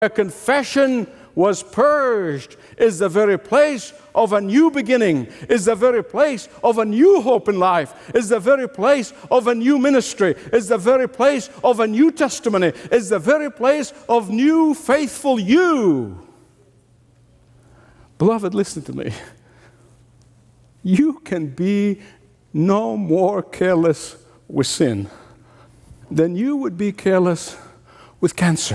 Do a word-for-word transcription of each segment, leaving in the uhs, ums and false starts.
A confession was purged is the very place of a new beginning, is the very place of a new hope in life, is the very place of a new ministry, is the very place of a new testimony, is the very place of new faithful you. Beloved, listen to me. You can be no more careless with sin than you would be careless with cancer.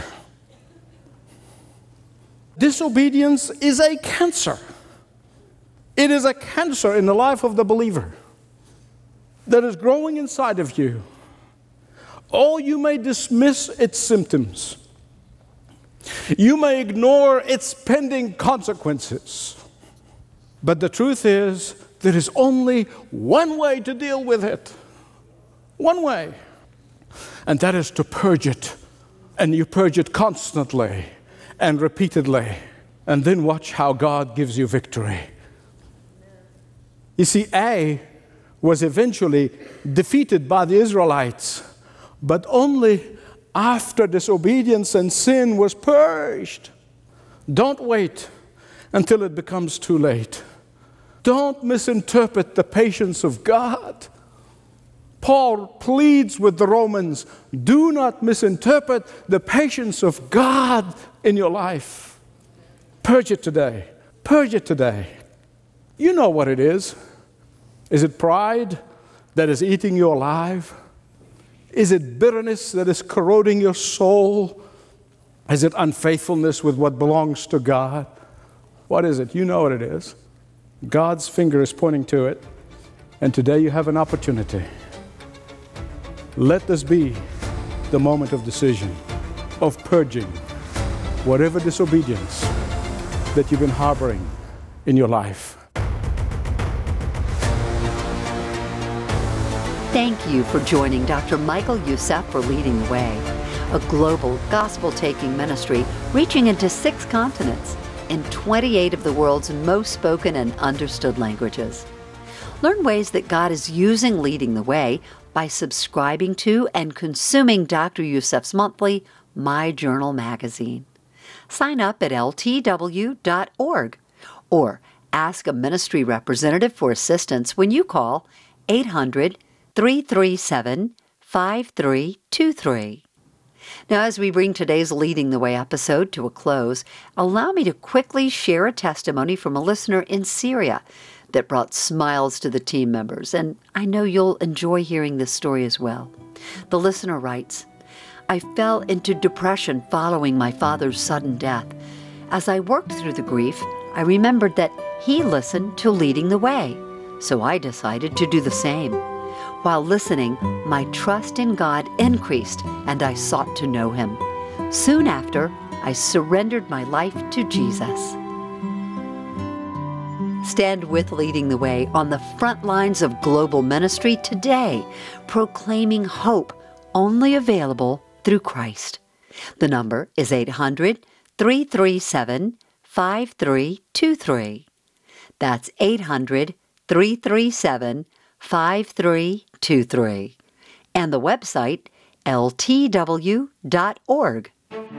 Disobedience is a cancer. It is a cancer in the life of the believer that is growing inside of you. Oh, you may dismiss its symptoms. You may ignore its pending consequences. But the truth is, there is only one way to deal with it. One way. And that is to purge it. And you purge it constantly and repeatedly, and then watch how God gives you victory. You see, A was eventually defeated by the Israelites, but only after disobedience and sin was purged. Don't wait until it becomes too late. Don't misinterpret the patience of God. Paul pleads with the Romans, do not misinterpret the patience of God in your life. Purge it today. Purge it today. You know what it is. Is it pride that is eating you alive? Is it bitterness that is corroding your soul? Is it unfaithfulness with what belongs to God? What is it? You know what it is. God's finger is pointing to it, and today you have an opportunity. Let this be the moment of decision, of purging whatever disobedience that you've been harboring in your life. Thank you for joining Doctor Michael Youssef for Leading the Way, a global gospel-taking ministry reaching into six continents in twenty-eight of the world's most spoken and understood languages. Learn ways that God is using Leading the Way by subscribing to and consuming Doctor Youssef's monthly My Journal magazine. Sign up at L T W dot org or ask a ministry representative for assistance when you call eight hundred, three three seven, five three two three. Now, as we bring today's Leading the Way episode to a close, allow me to quickly share a testimony from a listener in Syria that brought smiles to the team members, and I know you'll enjoy hearing this story as well. The listener writes, I fell into depression following my father's sudden death. As I worked through the grief, I remembered that he listened to Leading the Way, so I decided to do the same. While listening, my trust in God increased, and I sought to know Him. Soon after, I surrendered my life to Jesus. Stand with Leading the Way on the front lines of global ministry today, proclaiming hope only available through Christ. The number is eight hundred, three three seven, five three two three. That's eight hundred, three three seven, five three two three. And the website, L T W dot org.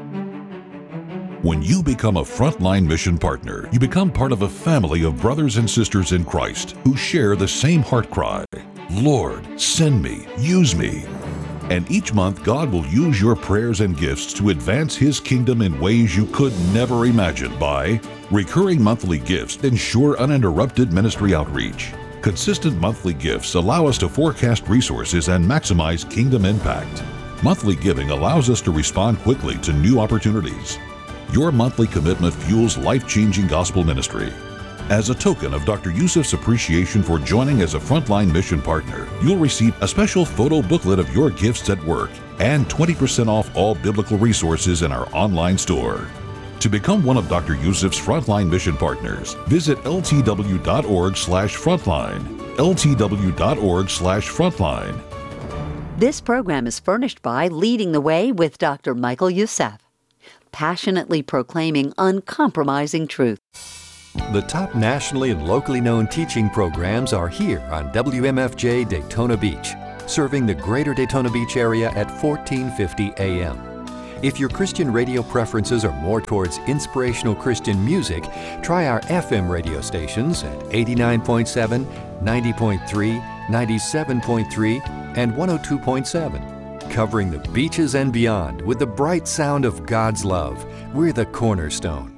When you become a Frontline Mission Partner, you become part of a family of brothers and sisters in Christ who share the same heart cry, Lord, send me, use me. And each month, God will use your prayers and gifts to advance His kingdom in ways you could never imagine by recurring monthly gifts that ensure uninterrupted ministry outreach. Consistent monthly gifts allow us to forecast resources and maximize kingdom impact. Monthly giving allows us to respond quickly to new opportunities. Your monthly commitment fuels life-changing gospel ministry. As a token of Doctor Youssef's appreciation for joining as a Frontline Mission Partner, you'll receive a special photo booklet of your gifts at work and twenty percent off all biblical resources in our online store. To become one of Doctor Youssef's Frontline Mission Partners, visit L T W dot org slash frontline. L T W dot org slash frontline. This program is furnished by Leading the Way with Doctor Michael Youssef, passionately proclaiming uncompromising truth. The top nationally and locally known teaching programs are here on W M F J Daytona Beach, serving the greater Daytona Beach area at fourteen fifty A M. If your Christian radio preferences are more towards inspirational Christian music, try our F M radio stations at eighty-nine point seven, ninety point three, ninety-seven point three, and one oh two point seven. Covering the beaches and beyond with the bright sound of God's love. We're the Cornerstone.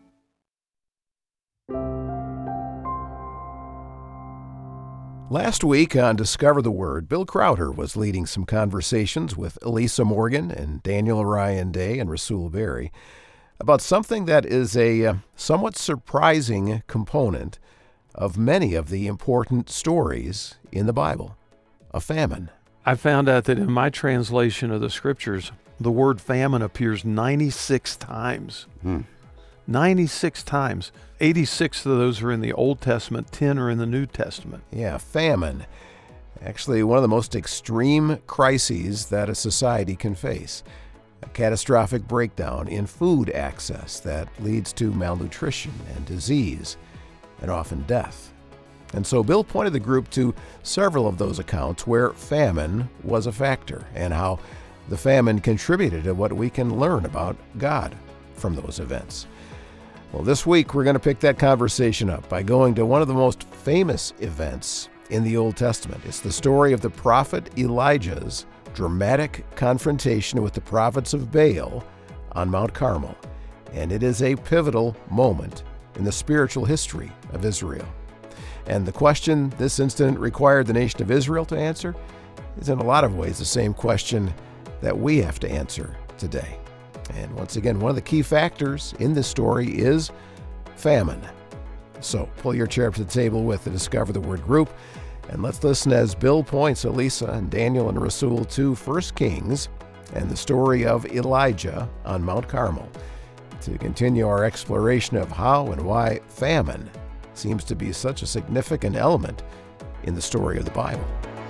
Last week on Discover the Word, Bill Crowder was leading some conversations with Elisa Morgan and Daniel Ryan Day and Rasul Berry about something that is a uh, somewhat surprising component of many of the important stories in the Bible, a famine. I found out that in my translation of the scriptures, the word famine appears ninety-six times. Hmm. ninety-six times. eighty-six of those are in the Old Testament, ten are in the New Testament. Yeah, famine. Actually, one of the most extreme crises that a society can face. A catastrophic breakdown in food access that leads to malnutrition and disease, and often death. And so Bill pointed the group to several of those accounts where famine was a factor, and how the famine contributed to what we can learn about God from those events. Well, this week we're going to pick that conversation up by going to one of the most famous events in the Old Testament. It's the story of the prophet Elijah's dramatic confrontation with the prophets of Baal on Mount Carmel. And it is a pivotal moment in the spiritual history of Israel. And the question this incident required the nation of Israel to answer is in a lot of ways the same question that we have to answer today. And once again, one of the key factors in this story is famine. So pull your chair up to the table with the Discover the Word group, and let's listen as Bill points Elisa and Daniel and Rasul to First Kings and the story of Elijah on Mount Carmel to continue our exploration of how and why famine seems to be such a significant element in the story of the Bible.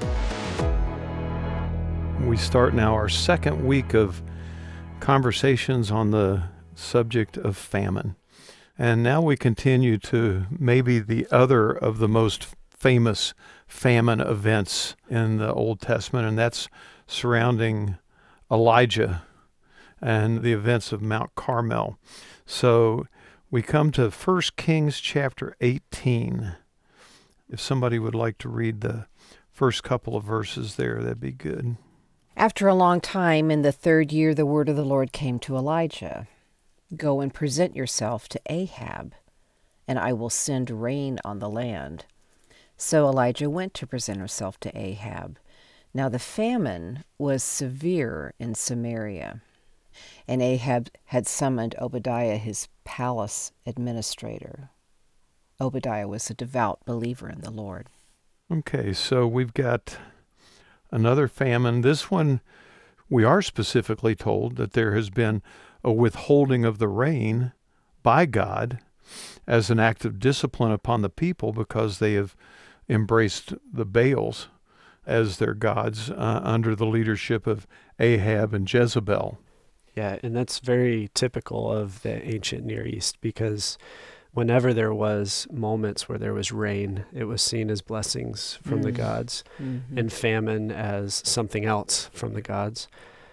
We start now our second week of conversations on the subject of famine. And now we continue to maybe the other of the most famous famine events in the Old Testament, and that's surrounding Elijah and the events of Mount Carmel. So we come to First Kings chapter eighteen. If somebody would like to read the first couple of verses there, that'd be good. After a long time, in the third year, the word of the Lord came to Elijah. Go and present yourself to Ahab, and I will send rain on the land. So Elijah went to present himself to Ahab. Now the famine was severe in Samaria, and Ahab had summoned Obadiah, his palace administrator. Obadiah was a devout believer in the Lord. Okay, so we've got another famine. This one, we are specifically told that there has been a withholding of the rain by God as an act of discipline upon the people because they have embraced the Baals as their gods uh, under the leadership of Ahab and Jezebel. Yeah, and that's very typical of the ancient Near East because whenever there was moments where there was rain, it was seen as blessings from mm. the gods, mm-hmm. and famine as something else from the gods.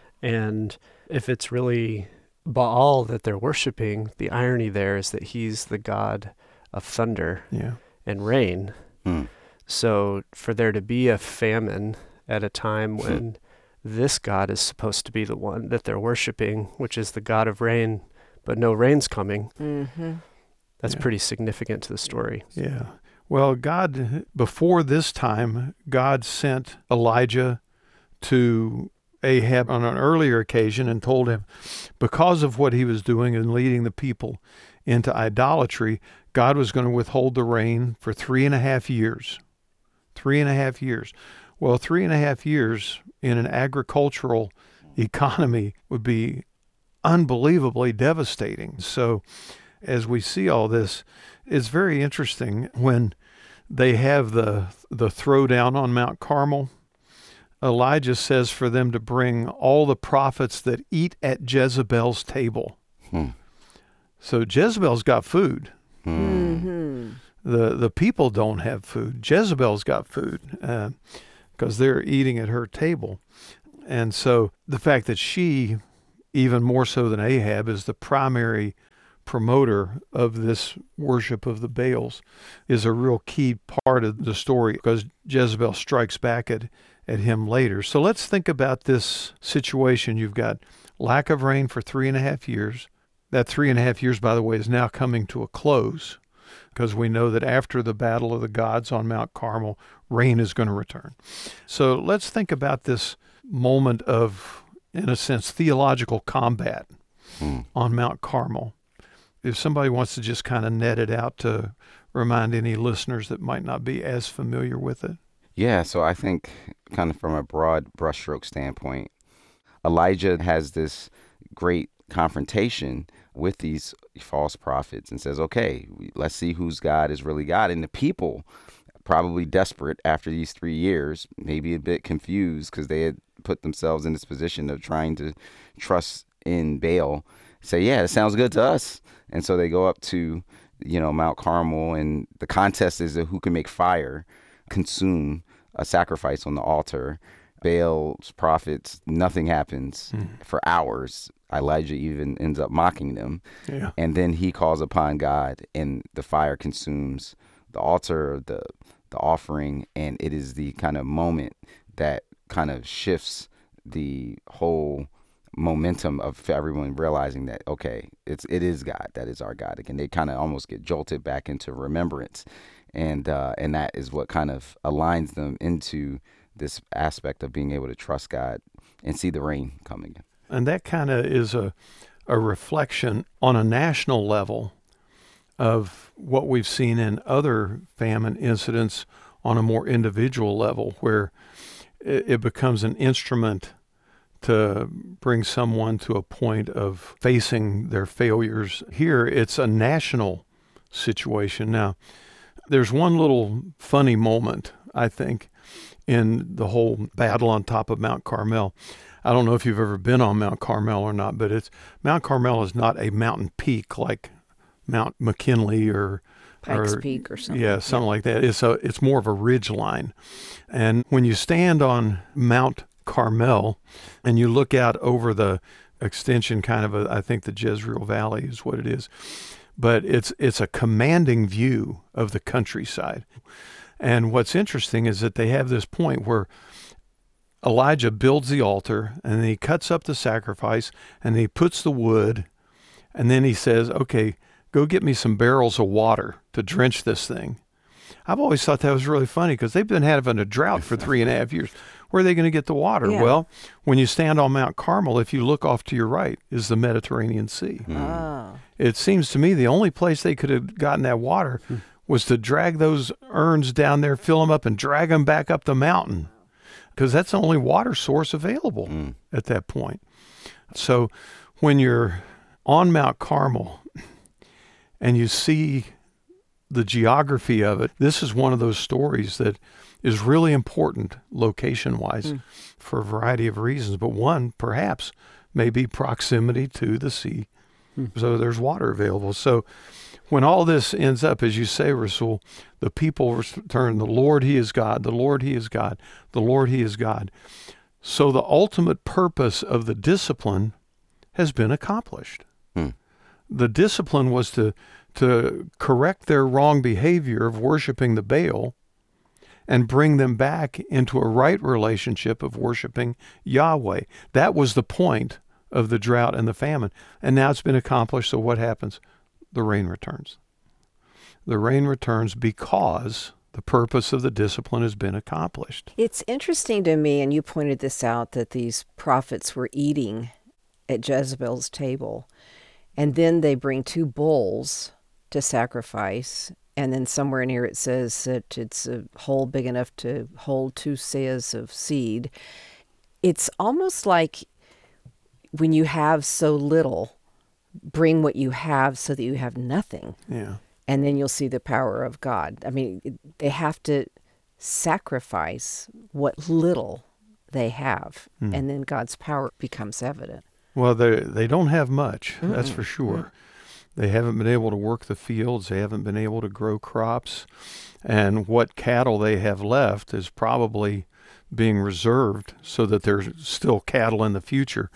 And if it's really Baal that they're worshiping, the irony there is that he's the god of thunder yeah. and rain. Mm. So for there to be a famine at a time when this god is supposed to be the one that they're worshiping, which is the god of rain, but no rain's coming, mm-hmm. That's yeah. pretty significant to the story. Yeah. Well, God, before this time, God sent Elijah to Ahab on an earlier occasion and told him, because of what he was doing and leading the people into idolatry, God was going to withhold the rain for three and a half years. Three and a half years. Well, three and a half years in an agricultural economy would be unbelievably devastating. So as we see all this, it's very interesting when they have the the throwdown on Mount Carmel. Elijah says for them to bring all the prophets that eat at Jezebel's table. Hmm. So Jezebel's got food. Mm-hmm. The the people don't have food. Jezebel's got food because uh, they're eating at her table. And so the fact that she even more so than Ahab, is the primary promoter of this worship of the Baals, is a real key part of the story, because Jezebel strikes back at, at him later. So let's think about this situation. You've got lack of rain for three and a half years. That three and a half years, by the way, is now coming to a close, because we know that after the battle of the gods on Mount Carmel, rain is going to return. So let's think about this moment of, in a sense, theological combat mm. on Mount Carmel. If somebody wants to just kind of net it out to remind any listeners that might not be as familiar with it. Yeah, so I think kind of from a broad brushstroke standpoint, Elijah has this great confrontation with these false prophets and says, okay, let's see whose God is really God. And the people, probably desperate after these three years, maybe a bit confused because they had put themselves in this position of trying to trust in Baal, say, yeah, it sounds good to us. And so they go up to, you know, Mount Carmel, and the contest is who can make fire consume a sacrifice on the altar. Baal's prophets, nothing happens mm. for hours. Elijah even ends up mocking them. Yeah. And then he calls upon God, and the fire consumes the altar, the the offering, and it is the kind of moment that kind of shifts the whole momentum of everyone realizing that, okay, it's it is God, that is our God. Again, they kind of almost get jolted back into remembrance, and uh, and that is what kind of aligns them into this aspect of being able to trust God and see the rain coming in. And that kind of is a a reflection on a national level of what we've seen in other famine incidents on a more individual level, where it, it becomes an instrument to bring someone to a point of facing their failures. Here, it's a national situation. Now, there's one little funny moment, I think, in the whole battle on top of Mount Carmel. I don't know if you've ever been on Mount Carmel or not, but it's Mount Carmel is not a mountain peak like Mount McKinley or Pikes or, Peak or something. Yeah, something yeah. like that. It's a it's more of a ridge line. And when you stand on Mount Carmel and you look out over the extension, kind of a, I think the Jezreel Valley is what it is, but it's it's a commanding view of the countryside. And what's interesting is that they have this point where Elijah builds the altar, and then he cuts up the sacrifice, and he puts the wood, and then he says, okay, go get me some barrels of water to drench this thing. I've always thought that was really funny, because they've been having a drought for three and a half years. Where are they going to get the water? Yeah. Well, when you stand on Mount Carmel, if you look off to your right is the Mediterranean Sea. Mm. Oh. It seems to me the only place they could have gotten that water mm. was to drag those urns down there, fill them up, and drag them back up the mountain, because that's the only water source available mm. at that point. So when you're on Mount Carmel and you see the geography of it, this is one of those stories that is really important location-wise mm. for a variety of reasons. But one, perhaps, may be proximity to the sea. Mm. So there's water available. So when all this ends up, as you say, Rasul, the people return, the Lord, He is God, the Lord, He is God, the Lord, He is God. So the ultimate purpose of the discipline has been accomplished. Hmm. The discipline was to, to correct their wrong behavior of worshiping the Baal and bring them back into a right relationship of worshiping Yahweh. That was the point of the drought and the famine. And now it's been accomplished, so what happens? The rain returns. The rain returns because the purpose of the discipline has been accomplished. It's interesting to me, and you pointed this out, that these prophets were eating at Jezebel's table, and then they bring two bulls to sacrifice, and then somewhere in here it says that it's a hole big enough to hold two seahs of seed. It's almost like when you have so little, bring what you have so that you have nothing. Yeah. And then you'll see the power of God. I mean, they have to sacrifice what little they have, mm. and then God's power becomes evident. Well, they they don't have much, mm-hmm. that's for sure. Mm-hmm. They haven't been able to work the fields. They haven't been able to grow crops. And what cattle they have left is probably being reserved so that there's still cattle in the future.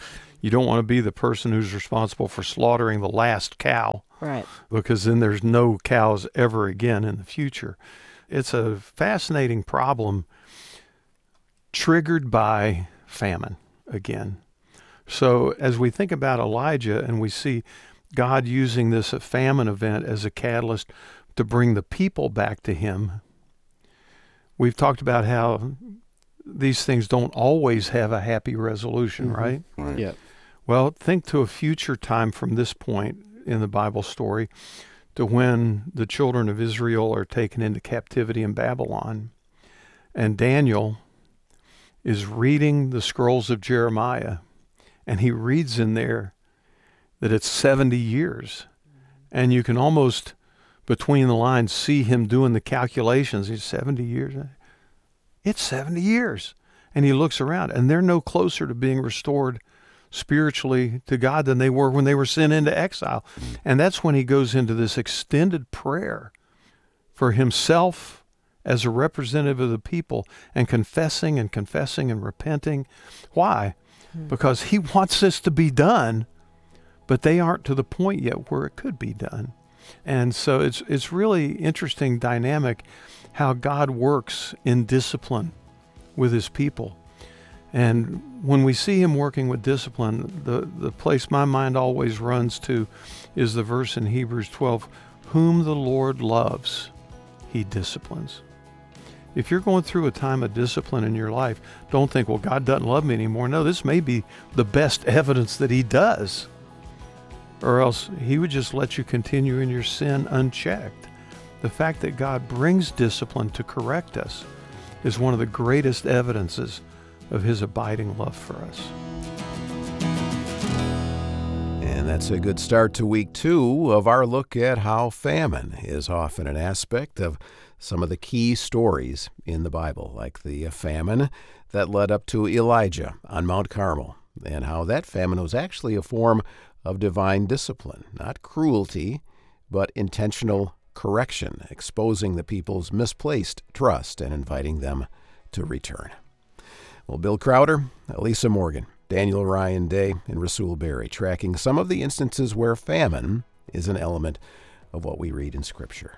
You don't want to be the person who's responsible for slaughtering the last cow. Right. Because then there's no cows ever again in the future. It's a fascinating problem triggered by famine again. So as we think about Elijah and we see God using this famine event as a catalyst to bring the people back to him, we've talked about how these things don't always have a happy resolution, mm-hmm. right? Right. Yeah. Well, think to a future time from this point in the Bible story to when the children of Israel are taken into captivity in Babylon. And Daniel is reading the scrolls of Jeremiah, and he reads in there that it's seventy years. And you can almost, between the lines, see him doing the calculations. He's seventy years. It's seventy years. And he looks around, and they're no closer to being restored spiritually to God than they were when they were sent into exile. And that's when he goes into this extended prayer for himself as a representative of the people and confessing and confessing and repenting. Why? Hmm. Because he wants this to be done, but they aren't to the point yet where it could be done. And so it's it's really interesting dynamic how God works in discipline with his people. And when we see him working with discipline, the, the place my mind always runs to is the verse in Hebrews twelve, whom the Lord loves, he disciplines. If you're going through a time of discipline in your life, don't think, well, God doesn't love me anymore. No, this may be the best evidence that he does. Or else he would just let you continue in your sin unchecked. The fact that God brings discipline to correct us is one of the greatest evidences of his abiding love for us. And that's a good start to week two of our look at how famine is often an aspect of some of the key stories in the Bible, like the famine that led up to Elijah on Mount Carmel, and how that famine was actually a form of divine discipline, not cruelty, but intentional correction, exposing the people's misplaced trust and inviting them to return. Well, Bill Crowder, Elisa Morgan, Daniel Ryan Day, and Rasul Berry tracking some of the instances where famine is an element of what we read in Scripture.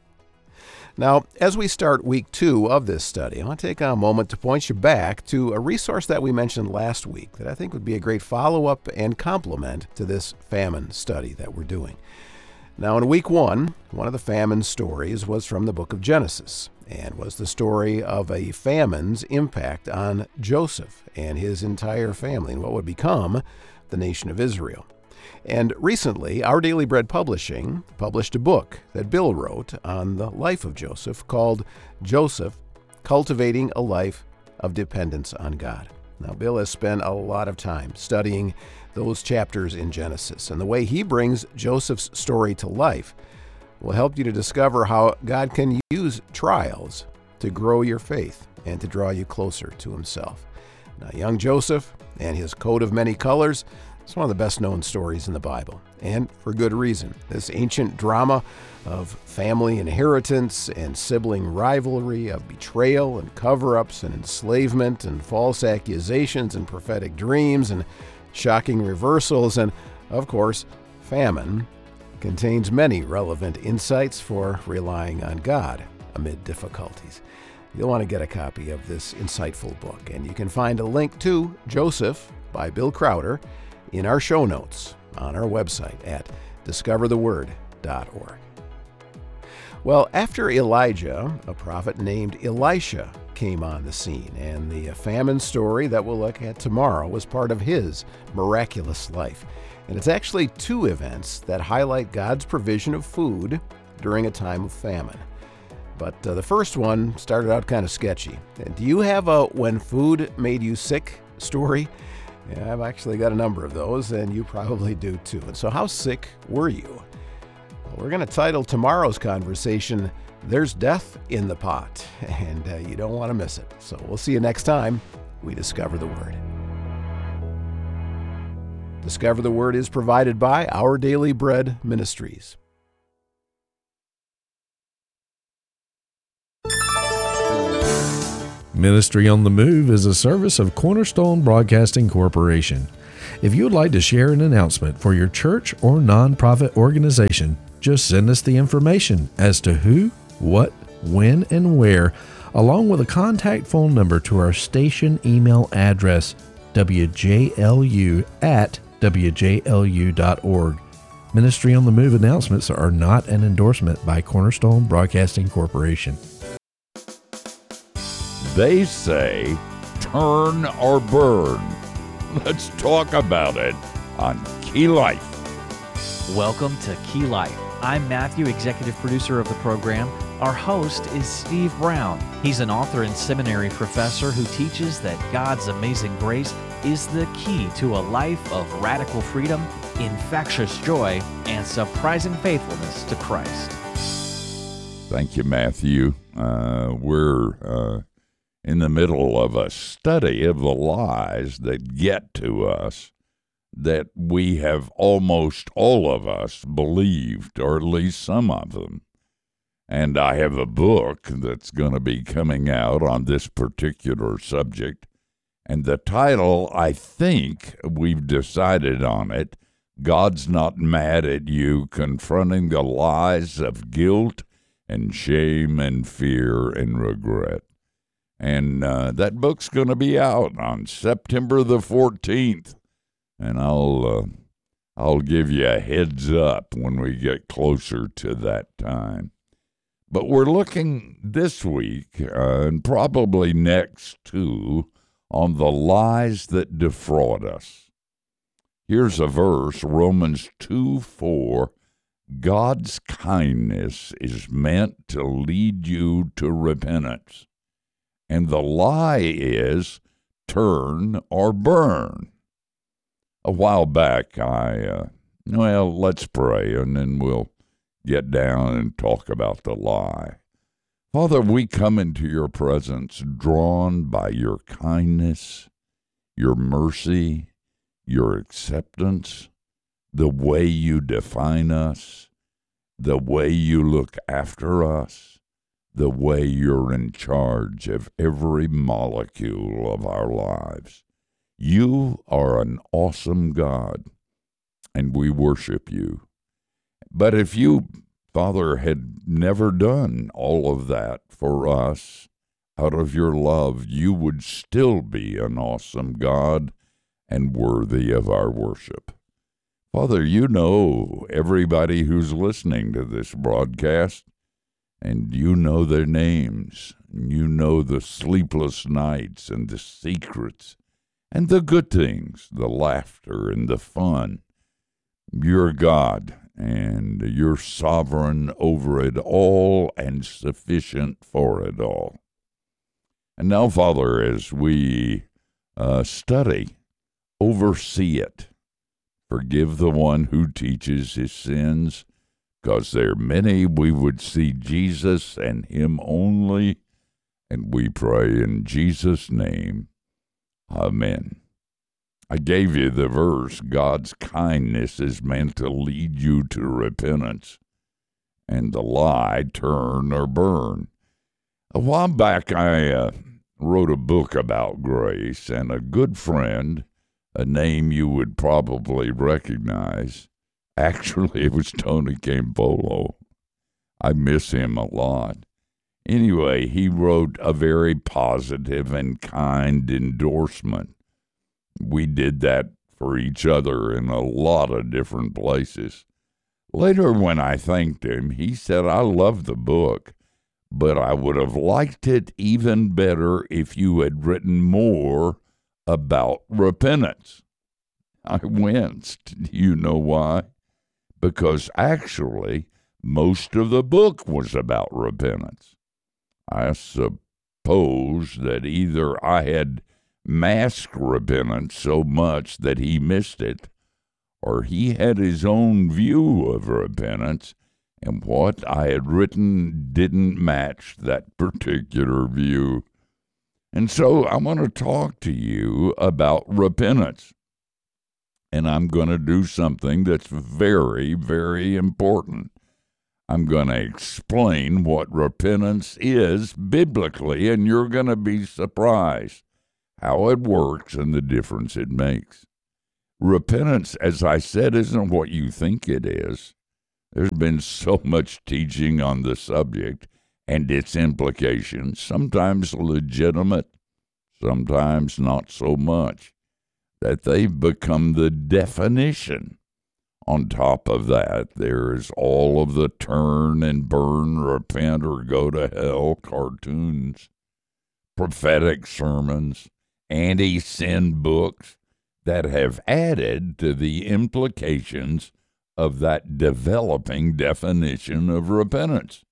Now, as we start week two of this study, I want to take a moment to point you back to a resource that we mentioned last week that I think would be a great follow-up and complement to this famine study that we're doing. Now, in week one, one of the famine stories was from the book of Genesis and was the story of a famine's impact on Joseph and his entire family and what would become the nation of Israel. And recently, Our Daily Bread Publishing published a book that Bill wrote on the life of Joseph called Joseph, Cultivating a Life of Dependence on God. Now, Bill has spent a lot of time studying those chapters in Genesis, and the way he brings Joseph's story to life will help you to discover how God can use trials to grow your faith and to draw you closer to himself. Now, young Joseph and his coat of many colors, it's one of the best-known stories in the Bible, and for good reason. This ancient drama of family inheritance and sibling rivalry, of betrayal and cover-ups and enslavement and false accusations and prophetic dreams and shocking reversals and, of course, famine, contains many relevant insights for relying on God amid difficulties. You'll want to get a copy of this insightful book, and you can find a link to Joseph by Bill Crowder in our show notes on our website at discover the word dot org. Well, after Elijah, a prophet named Elisha came on the scene, and the famine story that we'll look at tomorrow was part of his miraculous life. And it's actually two events that highlight God's provision of food during a time of famine. But uh, the first one started out kind of sketchy. And do you have a when food made you sick story? Yeah, I've actually got a number of those, and you probably do too. And so how sick were you? Well, we're going to title tomorrow's conversation, There's Death in the Pot, and uh, you don't want to miss it. So we'll see you next time we Discover the Word. Discover the Word is provided by Our Daily Bread Ministries. Ministry on the Move is a service of Cornerstone Broadcasting Corporation. If you would like to share an announcement for your church or nonprofit organization, just send us the information as to who, what, when, and where, along with a contact phone number to our station email address, w j l u at w j l u dot org. Ministry on the Move announcements are not an endorsement by Cornerstone Broadcasting Corporation. They say, turn or burn. Let's talk about it on Key Life. Welcome to Key Life. I'm Matthew, executive producer of the program. Our host is Steve Brown. He's an author and seminary professor who teaches that God's amazing grace is the key to a life of radical freedom, infectious joy, and surprising faithfulness to Christ. Thank you, Matthew. Uh, we're uh, in the middle of a study of the lies that get to us, that we have almost all of us believed, or at least some of them. And I have a book that's going to be coming out on this particular subject. And the title, I think we've decided on it, God's Not Mad at You, Confronting the Lies of Guilt and Shame and Fear and Regret. And uh, that book's going to be out on September the fourteenth. And I'll uh, I'll give you a heads up when we get closer to that time. But we're looking this week, uh, and probably next too, on the lies that defraud us. Here's a verse, Romans two four. God's kindness is meant to lead you to repentance. And the lie is turn or burn. A while back, I, uh, well, let's pray, and then we'll get down and talk about the lie. Father, we come into your presence drawn by your kindness, your mercy, your acceptance, the way you define us, the way you look after us, the way you're in charge of every molecule of our lives. You are an awesome God, and we worship you. But if you, Father, had never done all of that for us out of your love, you would still be an awesome God and worthy of our worship. Father, you know everybody who's listening to this broadcast, and you know their names, and you know the sleepless nights and the secrets and the good things, the laughter and the fun. You're God, and you're sovereign over it all and sufficient for it all. And now, Father, as we uh, study, oversee it. Forgive the one who teaches his sins, because there are many we would see Jesus and him only, and we pray in Jesus' name. Amen. I gave you the verse, God's kindness is meant to lead you to repentance, and the lie, turn or burn. A while back, I uh, wrote a book about grace, and a good friend, a name you would probably recognize, actually it was Tony Campolo. I miss him a lot. Anyway, he wrote a very positive and kind endorsement. We did that for each other in a lot of different places. Later, when I thanked him, he said, I love the book, but I would have liked it even better if you had written more about repentance. I winced. Do you know why? Because actually, most of the book was about repentance. I suppose that either I had masked repentance so much that he missed it, or he had his own view of repentance, and what I had written didn't match that particular view. And so I want to talk to you about repentance. And I'm going to do something that's very, very important. I'm going to explain what repentance is biblically, and you're going to be surprised how it works and the difference it makes. Repentance, as I said, isn't what you think it is. There's been so much teaching on the subject and its implications, sometimes legitimate, sometimes not so much, that they've become the definition. On top of that, there's all of the turn and burn, repent or go to hell cartoons, prophetic sermons, anti-sin books that have added to the implications of that developing definition of repentance.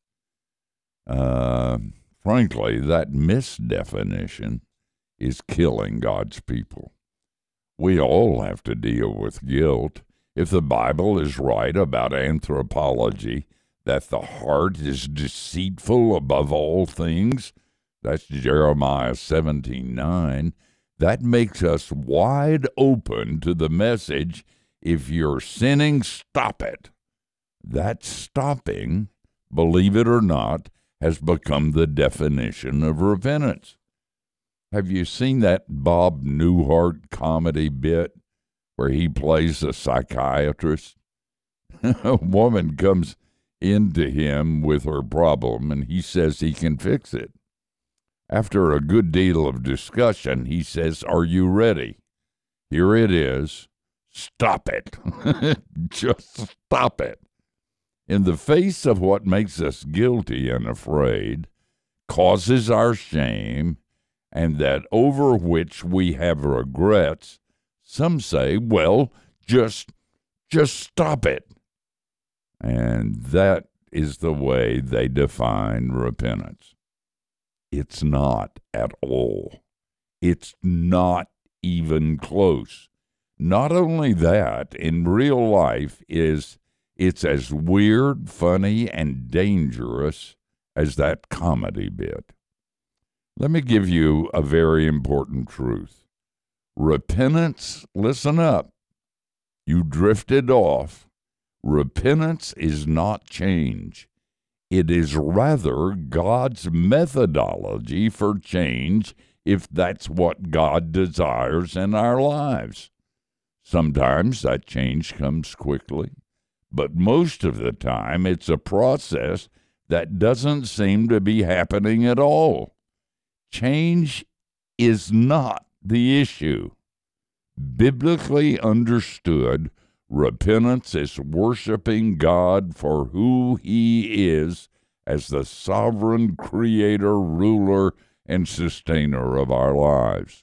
Uh, frankly, that misdefinition is killing God's people. We all have to deal with guilt. If the Bible is right about anthropology, that the heart is deceitful above all things, that's Jeremiah seventeen nine, that makes us wide open to the message, if you're sinning, stop it. That stopping, believe it or not, has become the definition of repentance. Have you seen that Bob Newhart comedy bit where he plays a psychiatrist? A woman comes into him with her problem, and he says he can fix it. After a good deal of discussion, he says, "Are you ready? Here it is. Stop it." Just stop it. In the face of what makes us guilty and afraid, causes our shame, and that over which we have regrets, some say, well, just, just stop it. And that is the way they define repentance. It's not at all. It's not even close. Not only that, in real life, is it's as weird, funny, and dangerous as that comedy bit. Let me give you a very important truth. Repentance, listen up. You drifted off. Repentance is not change. It is rather God's methodology for change, if that's what God desires in our lives. Sometimes that change comes quickly, but most of the time it's a process that doesn't seem to be happening at all. Change is not the issue. Biblically understood, repentance is worshiping God for who He is as the sovereign creator, ruler, and sustainer of our lives.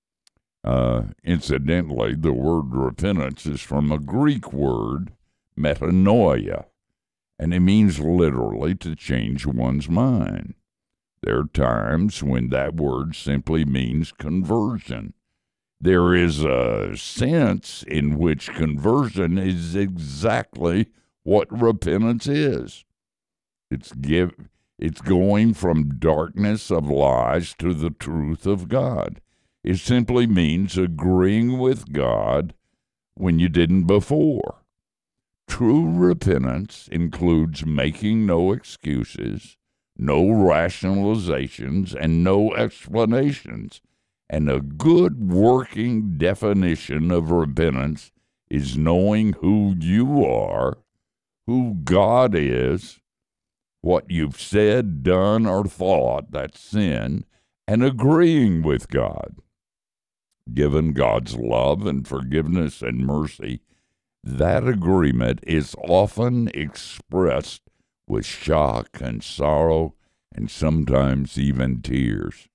Uh, incidentally, the word repentance is from a Greek word, metanoia, and it means literally to change one's mind. There are times when that word simply means conversion. There is a sense in which conversion is exactly what repentance is. It's give, it's going from darkness of lies to the truth of God. It simply means agreeing with God when you didn't before. True repentance includes making no excuses, no rationalizations, and no explanations. And a good working definition of repentance is knowing who you are, who God is, what you've said, done, or thought that's sin, and agreeing with God. Given God's love and forgiveness and mercy, that agreement is often expressed with shock and sorrow and sometimes even tears.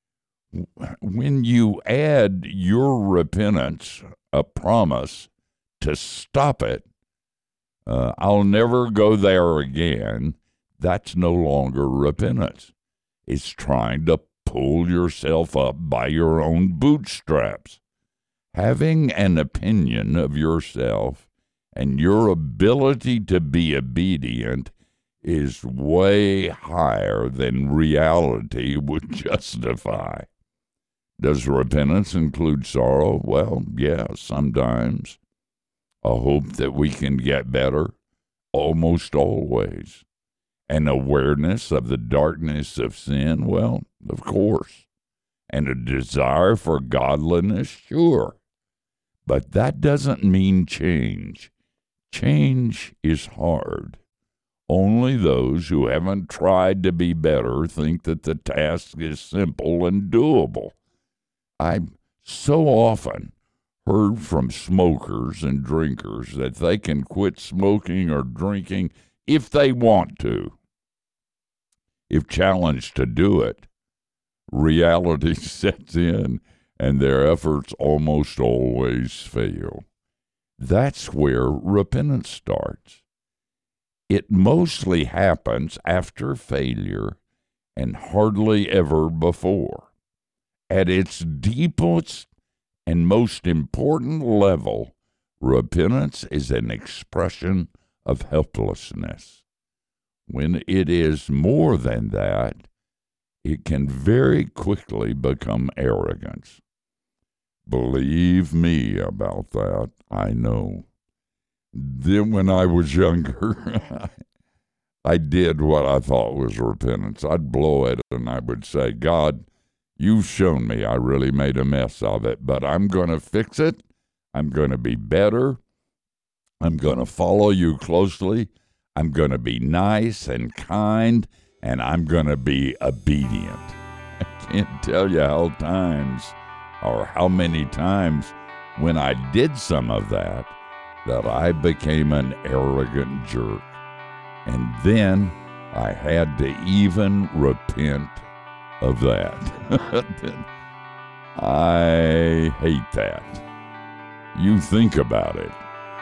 When you add your repentance, a promise, to stop it, uh, I'll never go there again, that's no longer repentance. It's trying to pull yourself up by your own bootstraps. Having an opinion of yourself and your ability to be obedient is way higher than reality would justify. Does repentance include sorrow? Well, yeah, sometimes. A hope that we can get better? Almost always. An awareness of the darkness of sin? Well, of course. And a desire for godliness? Sure. But that doesn't mean change. Change is hard. Only those who haven't tried to be better think that the task is simple and doable. I've so often heard from smokers and drinkers that they can quit smoking or drinking if they want to. If challenged to do it, reality sets in and their efforts almost always fail. That's where repentance starts. It mostly happens after failure and hardly ever before. At its deepest and most important level, repentance is an expression of helplessness. When it is more than that, it can very quickly become arrogance. Believe me about that, I know. Then when I was younger, I did what I thought was repentance. I'd blow it and I would say, God, you've shown me I really made a mess of it, but I'm going to fix it. I'm going to be better. I'm going to follow you closely. I'm going to be nice and kind, and I'm going to be obedient. I can't tell you how times or how many times when I did some of that, that I became an arrogant jerk. And then I had to even repent of that. I hate that. You think about it.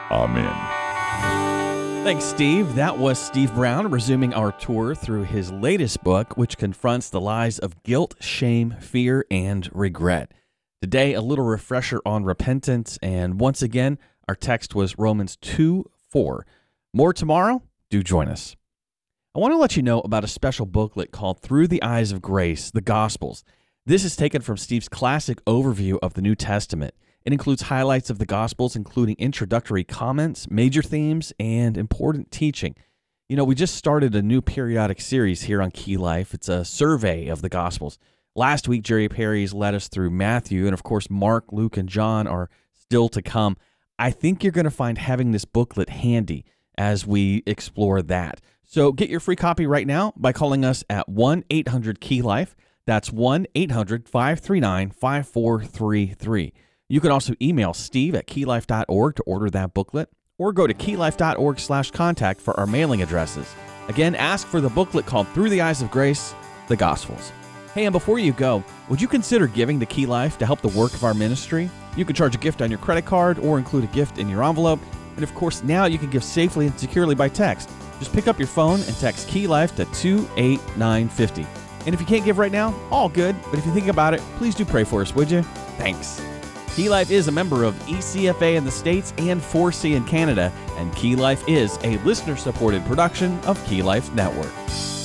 Amen. Thanks, Steve. That was Steve Brown resuming our tour through his latest book, which confronts the lies of guilt, shame, fear, and regret. Today, a little refresher on repentance, and once again, our text was Romans two four. More tomorrow. Do join us. I want to let you know about a special booklet called Through the Eyes of Grace, the Gospels. This is taken from Steve's classic overview of the New Testament. It includes highlights of the Gospels, including introductory comments, major themes, and important teaching. You know, we just started a new periodic series here on Key Life. It's a survey of the Gospels. Last week, Jerry Perry's led us through Matthew, and of course, Mark, Luke, and John are still to come. I think you're going to find having this booklet handy as we explore that. So get your free copy right now by calling us at one eight hundred key life. That's one eight hundred five three nine five four three three. You can also email Steve at key life dot org to order that booklet, or go to key life dot org slash contact for our mailing addresses. Again, ask for the booklet called Through the Eyes of Grace, the Gospels. Hey, and before you go, would you consider giving to Key Life to help the work of our ministry? You can charge a gift on your credit card or include a gift in your envelope. And of course, now you can give safely and securely by text. Just pick up your phone and text Key Life to two eight nine five zero. And if you can't give right now, all good. But if you think about it, please do pray for us, would you? Thanks. Key Life is a member of E C F A in the States and four C in Canada. And Key Life is a listener-supported production of Key Life Network.